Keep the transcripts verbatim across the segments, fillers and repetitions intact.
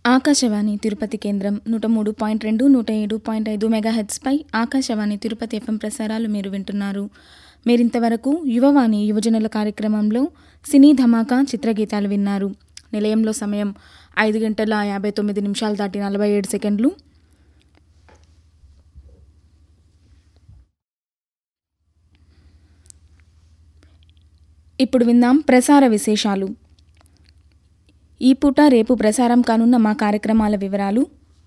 ఆకాశవాణి తిరుపతి కేంద్రం నూట మూడు పాయింట్ రెండు నూట ఏడు పాయింట్ ఐదు మెగాహెర్ట్జ్పై ఆకాశవాణి తిరుపతి ఎఫ్ఎం ప్రసారాలు మీరు వింటున్నారు. మీరింతవరకు యువవాణి యువజనుల కార్యక్రమంలో సినీ ధమాకా చిత్రగీతాలు విన్నారు. నిలయంలో సమయం ఐదు గంటల యాభై తొమ్మిది నిమిషాలు దాటి నలభై ఏడు సెకండ్లు. ఇప్పుడు విందాం ప్రసార విశేషాలు. ఈ పూట రేపు ప్రసారం కానున్న మా కార్యక్రమాల వివరాలు.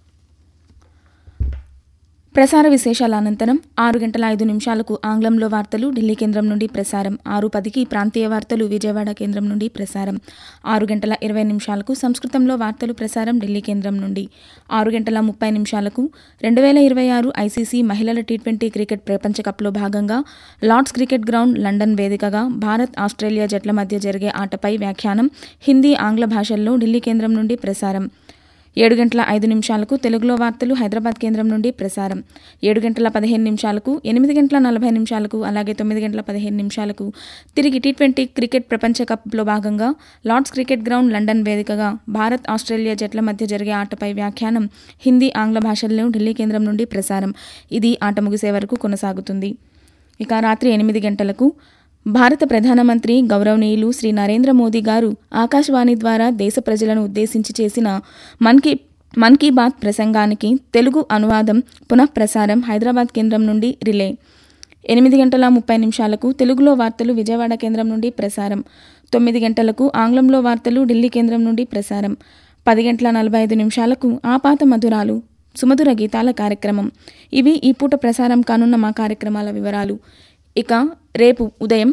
ప్రసార విశేషాల అనంతరం ఆరు గంటల ఐదు నిమిషాలకు ఆంగ్లంలో వార్తలు ఢిల్లీ కేంద్రం నుండి ప్రసారం, ఆరు పదికి ప్రాంతీయ వార్తలు విజయవాడ కేంద్రం నుండి ప్రసారం, ఆరు గంటల ఇరవై నిమిషాలకు సంస్కృతంలో వార్తలు ప్రసారం ఢిల్లీ కేంద్రం నుండి, ఆరు గంటల ముప్పై నిమిషాలకు రెండు వేల ఇరవై ఆరు ఐసీసీ మహిళల టీ ట్వంటీ క్రికెట్ ప్రపంచ కప్లో భాగంగా లార్డ్స్ క్రికెట్ గ్రౌండ్ లండన్ వేదికగా భారత్ ఆస్ట్రేలియా జట్ల మధ్య జరిగే ఆటపై వ్యాఖ్యానం హిందీ ఆంగ్ల భాషల్లో ఢిల్లీ కేంద్రం నుండి ప్రసారం, ఏడు గంటల ఐదు నిమిషాలకు తెలుగులో వార్తలు హైదరాబాద్ కేంద్రం నుండి ప్రసారం, ఏడు గంటల పదిహేను నిమిషాలకు ఎనిమిది గంటల నలభై నిమిషాలకు అలాగే తొమ్మిది గంటల పదిహేను నిమిషాలకు తిరిగి టీ ట్వంటీ క్రికెట్ ప్రపంచ కప్లో భాగంగా లార్డ్స్ క్రికెట్ గ్రౌండ్ లండన్ వేదికగా భారత్ ఆస్ట్రేలియా జట్ల మధ్య జరిగే ఆటపై వ్యాఖ్యానం హిందీ ఆంగ్ల భాషల్లో ఢిల్లీ కేంద్రం నుండి ప్రసారం. ఇది ఆట ముగిసే వరకు కొనసాగుతుంది. ఇక రాత్రి ఎనిమిది గంటలకు భారత ప్రధానమంత్రి గౌరవనీయులు శ్రీ నరేంద్ర మోదీ గారు ఆకాశవాణి ద్వారా దేశ ప్రజలను ఉద్దేశించి చేసిన మన్ కీ మన్ కీ బాత్ ప్రసంగానికి తెలుగు అనువాదం పునఃప్రసారం హైదరాబాద్ కేంద్రం నుండి రిలే. ఎనిమిది గంటల ముప్పై నిమిషాలకు తెలుగులో వార్తలు విజయవాడ కేంద్రం నుండి ప్రసారం, తొమ్మిది గంటలకు ఆంగ్లంలో వార్తలు ఢిల్లీ కేంద్రం నుండి ప్రసారం, పది గంటల నలభై ఐదు నిమిషాలకు ఆపాత మధురాలు సుమధుర గీతాల కార్యక్రమం. ఇవి ఈ పూట ప్రసారం కానున్న మా కార్యక్రమాల వివరాలు. ఇక రేపు ఉదయం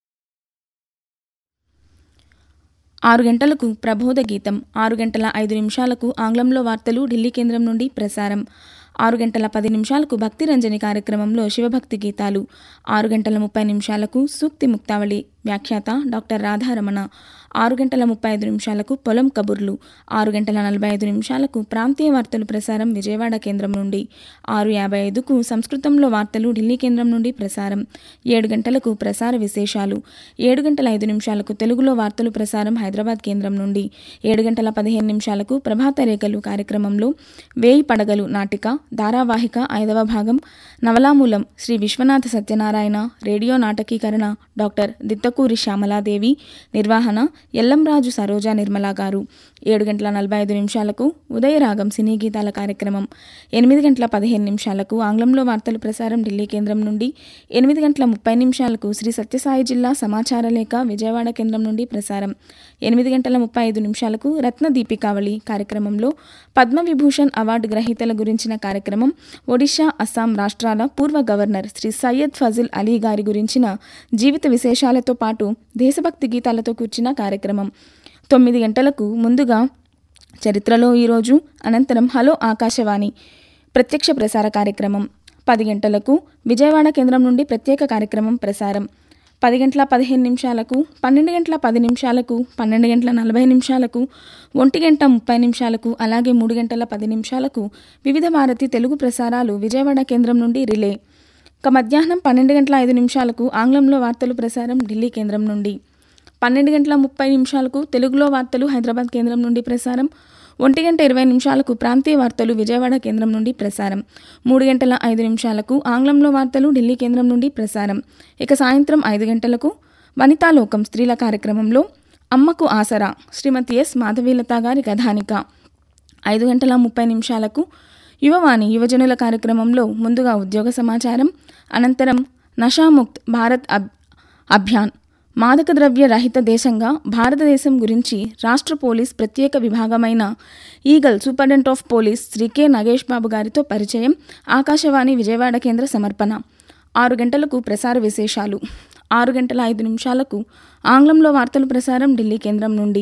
ఆరు గంటలకు ప్రబోధ గీతం, ఆరు గంటల ఐదు నిమిషాలకు ఆంగ్లంలో వార్తలు ఢిల్లీ కేంద్రం నుండి ప్రసారం, ఆరు గంటల పది నిమిషాలకు భక్తి రంజని కార్యక్రమంలో శివభక్తి గీతాలు, ఆరు గంటల ముప్పై నిమిషాలకు సూక్తి ముక్తావళి వ్యాఖ్యాత డాక్టర్ రాధారమణ, ఆరు గంటల ముప్పై ఐదు నిమిషాలకు పొలం కబుర్లు, ఆరు గంటల నలభై ఐదు నిమిషాలకు ప్రాంతీయ వార్తలు ప్రసారం విజయవాడ కేంద్రం నుండి, ఆరు యాభై ఐదుకు సంస్కృతంలో వార్తలు ఢిల్లీ కేంద్రం నుండి ప్రసారం, ఏడు గంటలకు ప్రసార విశేషాలు, ఏడు గంటల ఐదు నిమిషాలకు తెలుగులో వార్తలు ప్రసారం హైదరాబాద్ కేంద్రం నుండి, ఏడు గంటల పదిహేను నిమిషాలకు ప్రభాత రేఖలు కార్యక్రమంలో వేయి పడగలు నాటిక ధారావాహిక ఐదవ భాగం నవలామూలం శ్రీ విశ్వనాథ సత్యనారాయణ, రేడియో నాటకీకరణ డాక్టర్ దిత్తకూరి శ్యామలాదేవి, నిర్వహణ ఎల్లంరాజు సరోజా నిర్మలా గారు. ఏడు గంటల నలభై ఐదు నిమిషాలకు ఉదయరాగం సినీ గీతాల కార్యక్రమం, ఎనిమిది గంటల పదిహేను నిమిషాలకు ఆంగ్లంలో వార్తలు ప్రసారం ఢిల్లీ కేంద్రం నుండి, ఎనిమిది గంటల ముప్పై నిమిషాలకు శ్రీ సత్యసాయి జిల్లా సమాచార లేఖ విజయవాడ కేంద్రం నుండి ప్రసారం, ఎనిమిది గంటల ముప్పై ఐదు నిమిషాలకు రత్న దీపికావళి కార్యక్రమంలో పద్మవిభూషణ్ అవార్డు గ్రహీతల గురించిన కార్యక్రమం, ఒడిషా అస్సాం రాష్ట్రాల పూర్వ గవర్నర్ శ్రీ సయ్యద్ ఫజిల్ అలీ గారి గురించిన జీవిత విశేషాలతో పాటు దేశభక్తి గీతాలతో కూర్చిన కార్యక్రమం. తొమ్మిది గంటలకు ముందుగా చరిత్రలో ఈరోజు, అనంతరం హలో ఆకాశవాణి ప్రత్యక్ష ప్రసార కార్యక్రమం, పది గంటలకు విజయవాడ కేంద్రం నుండి ప్రత్యేక కార్యక్రమం ప్రసారం, పది గంటల పదిహేను నిమిషాలకు పన్నెండు గంటల పది నిమిషాలకు పన్నెండు గంటల నలభై నిమిషాలకు ఒంటి గంట ముప్పై నిమిషాలకు అలాగే మూడు గంటల పది నిమిషాలకు వివిధ భారతి తెలుగు ప్రసారాలు విజయవాడ కేంద్రం నుండి రిలే. ఇక మధ్యాహ్నం పన్నెండు గంటల ఐదు నిమిషాలకు ఆంగ్లంలో వార్తలు ప్రసారం ఢిల్లీ కేంద్రం నుండి, పన్నెండు గంటల ముప్పై నిమిషాలకు తెలుగులో వార్తలు హైదరాబాద్ కేంద్రం నుండి ప్రసారం, ఒంటి గంట ఇరవై నిమిషాలకు ప్రాంతీయ వార్తలు విజయవాడ కేంద్రం నుండి ప్రసారం, మూడు గంటల ఐదు నిమిషాలకు ఆంగ్లంలో వార్తలు ఢిల్లీ కేంద్రం నుండి ప్రసారం. ఇక సాయంత్రం ఐదు గంటలకు వనితాలోకం స్త్రీల కార్యక్రమంలో అమ్మకు ఆసరా శ్రీమతి ఎస్ మాధవీలత గారి కథానిక, ఐదు గంటల ముప్పై నిమిషాలకు యువవాణి యువజనుల కార్యక్రమంలో ముందుగా ఉద్యోగ సమాచారం, అనంతరం నషాముక్త్ భారత్ అబ్ అభియాన్ మాదక ద్రవ్య రహిత దేశంగా భారతదేశం గురించి రాష్ట్ర పోలీస్ ప్రత్యేక విభాగమైన eagle superintendent of police Shri K Nagesh బాబు గారితో పరిచయం, ఆకాశవాణి విజయవాడ కేంద్ర సమర్పణ. ఆరు గంటలకు ప్రసార విశేషాలు, ఆరు గంటల ఐదు నిమిషాలకు ఆంగ్లంలో వార్తలు ప్రసారం ఢిల్లీ కేంద్రం నుండి,